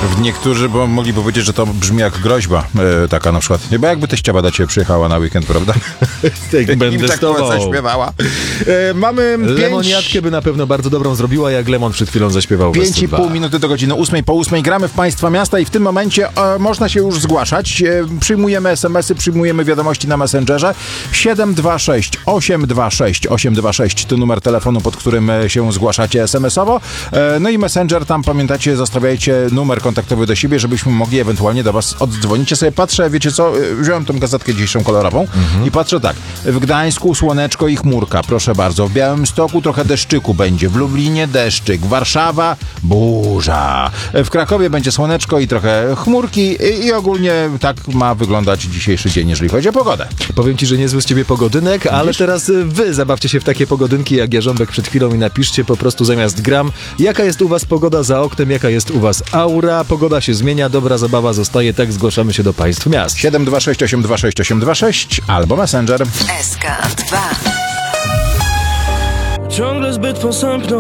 Niektórzy mogli powiedzieć, że to brzmi jak groźba taka na przykład. Bo jakby teściowa do ciebie przyjechała na weekend, prawda? Będę tak z tobą. zaśpiewała. Mamy Lemoniatkę by na pewno bardzo dobrą zrobiła, jak Lemon przed chwilą zaśpiewał. 5,5 minuty do godziny 8. Po 8 gramy w Państwa Miasta i w tym momencie można się już zgłaszać. Przyjmujemy SMS-y, przyjmujemy wiadomości na Messengerze. 726 826 826 to numer telefonu, pod którym się zgłaszacie SMS-owo. No i Messenger, tam pamiętacie, zostawiajcie numer kontaktowy do siebie, żebyśmy mogli ewentualnie do was oddzwonić. Ja sobie patrzę, wiecie co, wziąłem tą gazetkę dzisiejszą kolorową i patrzę tak. W Gdańsku słoneczko i chmurka, proszę bardzo. W Białymstoku trochę deszczyku będzie. W Lublinie deszczyk. Warszawa burza. W Krakowie będzie słoneczko i trochę chmurki i ogólnie tak ma wyglądać dzisiejszy dzień, jeżeli chodzi o pogodę. Powiem ci, że niezły z ciebie pogodynek, ale teraz wy zabawcie się w takie pogodynki jak Jarząbek przed chwilą i napiszcie po prostu zamiast gram, jaka jest u was pogoda za oknem, jaka jest u was aura, pogoda się zmienia, dobra zabawa zostaje, tak zgłaszamy się do Państw Miast. 726 826 826 albo Messenger. SK2. Ciągle zbyt posępną